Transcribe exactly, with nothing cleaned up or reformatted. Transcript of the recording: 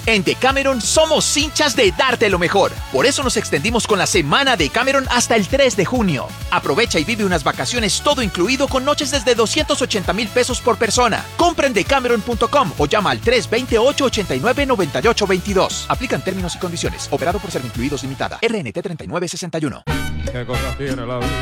En Decameron somos hinchas de darte lo mejor. Por eso nos extendimos con la semana Decameron hasta el tres de junio. Aprovecha y vive unas vacaciones todo incluido con noches desde doscientos ochenta mil pesos por persona. Compra en decameron punto com o llama al tres dos ocho, ocho nueve, nueve ocho dos dos. Aplican términos y condiciones. Operado por Servincluidos Limitada. R N T treinta y nueve sesenta y uno. ¿Qué cosas tiene la vida?